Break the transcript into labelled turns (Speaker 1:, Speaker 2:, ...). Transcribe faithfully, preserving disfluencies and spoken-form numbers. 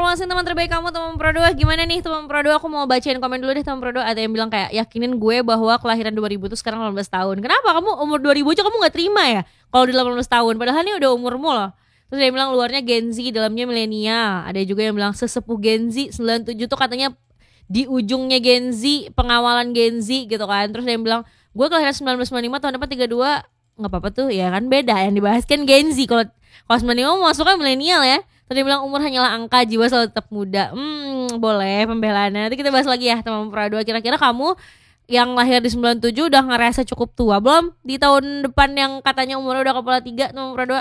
Speaker 1: awasin teman terbaik kamu, teman Pro dua. Gimana nih teman Pro dua? Aku mau bacain komen dulu deh teman Pro dua. Ada yang bilang kayak yakinin gue bahwa kelahiran dua ribu tuh sekarang delapan belas tahun. Kenapa kamu umur dua ribu aja kamu gak terima ya? Kalau di delapan belas tahun, padahal ini udah umurmu loh. Terus ada yang bilang luarnya Gen Z, dalamnya milenial. Ada juga yang bilang sesepuh Gen Z sembilan puluh tujuh tuh katanya di ujungnya Gen Z, pengawalan Gen Z gitu kan. Terus ada yang bilang gue kelahiran sembilan belas sembilan puluh lima, tahun depan tiga puluh dua. Gak apa-apa tuh, ya kan beda. Yang dibahas kan Gen Z. Kalau kalau sembilan puluh lima masuknya milenial ya. Tadi bilang umur hanyalah angka, jiwa selalu tetap muda. Hmm, boleh pembelaannya. Nanti kita bahas lagi ya teman Pro dua. Kira-kira kamu yang lahir di sembilan puluh tujuh udah ngerasa cukup tua belum? Di tahun depan yang katanya umurnya udah kepala tiga teman Pro dua.